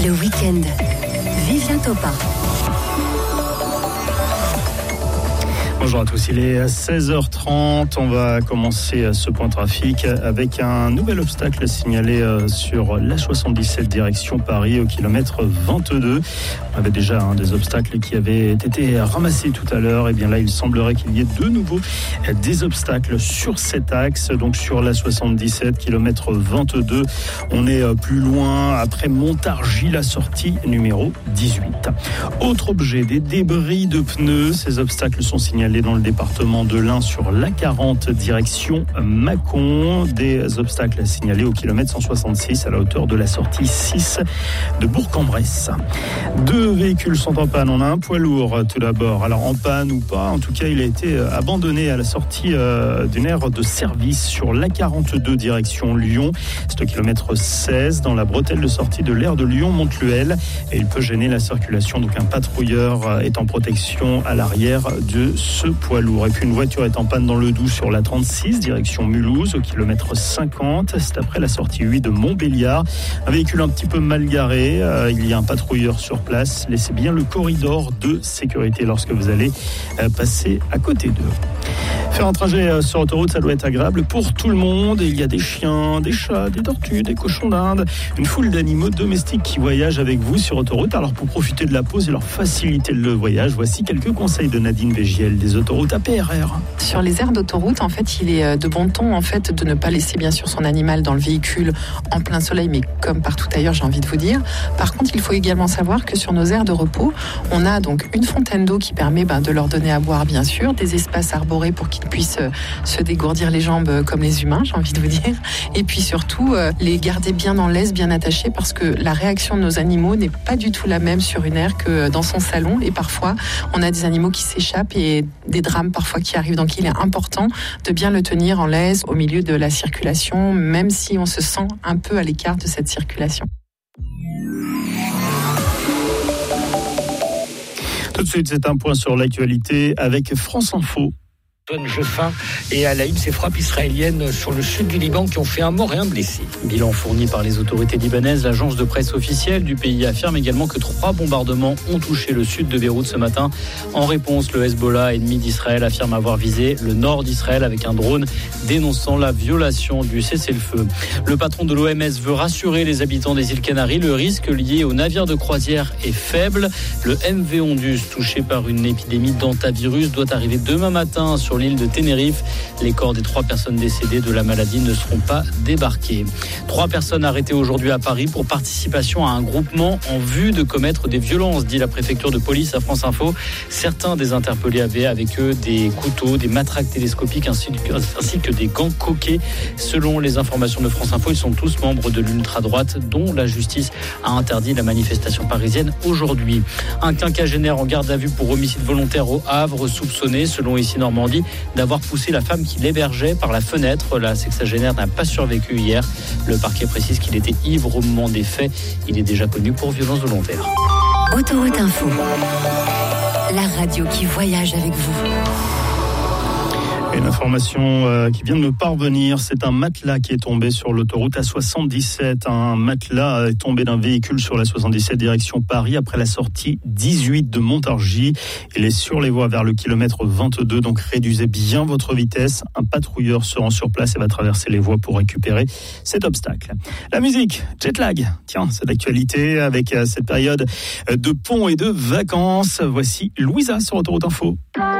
Le week-end, Vivien Topin. Bonjour à tous, il est 16h30, on va commencer ce point trafic avec un nouvel obstacle signalé sur l'A77 direction Paris au kilomètre 22. On avait déjà des obstacles qui avaient été ramassés tout à l'heure, et bien là il semblerait qu'il y ait de nouveau des obstacles sur cet axe, donc sur l'A77 kilomètre 22. On est plus loin après Montargis, la sortie numéro 18. Autre objet, des débris de pneus, ces obstacles sont signalés dans le département de l'Ain sur l'A40 direction Mâcon. Des obstacles signalés au kilomètre 166 à la hauteur de la sortie 6 de Bourg-en-Bresse. 2 véhicules sont en panne. On a un poids lourd tout d'abord. Alors en panne ou pas, en tout cas il a été abandonné à la sortie d'une aire de service sur l'A42 direction Lyon. C'est au kilomètre 16 dans la bretelle de sortie de l'aire de Lyon-Montluel et il peut gêner la circulation. Donc un patrouilleur est en protection à l'arrière de ce poids lourd. Et puis une voiture est en panne dans le Doubs sur la 36 direction Mulhouse au kilomètre 50. C'est après la sortie 8 de Montbéliard. Un véhicule un petit peu mal garé. Il y a un patrouilleur sur place. Laissez bien le corridor de sécurité lorsque vous allez passer à côté d'eux. Faire un trajet sur autoroute, ça doit être agréable pour tout le monde. Il y a des chiens, des chats, des tortues, des cochons d'Inde, une foule d'animaux domestiques qui voyagent avec vous sur autoroute. Alors pour profiter de la pause et leur faciliter le voyage, voici quelques conseils de Nadine Végiel des autoroutes APRR. Sur les aires d'autoroute, en fait, il est de bon ton de ne pas laisser bien sûr son animal dans le véhicule en plein soleil, mais comme partout ailleurs, j'ai envie de vous dire. Par contre, il faut également savoir que sur nos aires de repos, on a donc une fontaine d'eau qui permet de leur donner à boire, bien sûr, des espaces arborés pour qu'ils puissent se dégourdir les jambes comme les humains, j'ai envie de vous dire. Et puis surtout, les garder bien en laisse, bien attachés, parce que la réaction de nos animaux n'est pas du tout la même sur une aire que dans son salon. Et parfois, on a des animaux qui s'échappent et des drames parfois qui arrivent. Donc il est important de bien le tenir en laisse au milieu de la circulation, même si on se sent un peu à l'écart de cette circulation. Tout de suite, c'est un point sur l'actualité avec France Info. Jeffin et à la une, ces frappes israéliennes sur le sud du Liban qui ont fait un mort et un blessé. Bilan fourni par les autorités libanaises, l'agence de presse officielle du pays affirme également que 3 bombardements ont touché le sud de Beyrouth ce matin. En réponse, le Hezbollah, ennemi d'Israël, affirme avoir visé le nord d'Israël avec un drone, dénonçant la violation du cessez-le-feu. Le patron de l'OMS veut rassurer les habitants des îles Canaries. Le risque lié aux navires de croisière est faible. Le MV Ondus, touché par une épidémie d'hantavirus, doit arriver demain matin sur l'île de Tenerife. Les corps des 3 personnes décédées de la maladie ne seront pas débarqués. 3 personnes arrêtées aujourd'hui à Paris pour participation à un groupement en vue de commettre des violences, dit la préfecture de police à France Info. Certains des interpellés avaient avec eux des couteaux, des matraques télescopiques ainsi que des gants coquets. Selon les informations de France Info, ils sont tous membres de l'ultra-droite dont la justice a interdit la manifestation parisienne aujourd'hui. Un quinquagénaire en garde à vue pour homicide volontaire au Havre, soupçonné, selon Ici Normandie, d'avoir poussé la femme qui l'hébergeait par la fenêtre. La sexagénaire n'a pas survécu hier. Le parquet précise qu'il était ivre au moment des faits. Il est déjà connu pour violence volontaire. Autoroute Info, la radio qui voyage avec vous. Une information qui vient de me parvenir, c'est un matelas qui est tombé sur l'autoroute A77. Un matelas est tombé d'un véhicule sur la 77 direction Paris après la sortie 18 de Montargis. Il est sur les voies vers le kilomètre 22, donc réduisez bien votre vitesse. Un patrouilleur se rend sur place et va traverser les voies pour récupérer cet obstacle. La musique, Jetlag, tiens, c'est d'actualité avec cette période de pont et de vacances. Voici Louisa sur Autoroute Info.